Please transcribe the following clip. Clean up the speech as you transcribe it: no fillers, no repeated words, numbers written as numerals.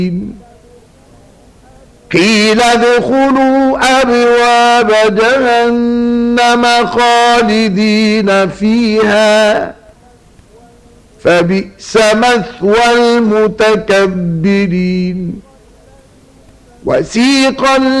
قيل ادخلوا أبواب جهنم خالدين فيها فبئس مثوى المتكبرين. وسيق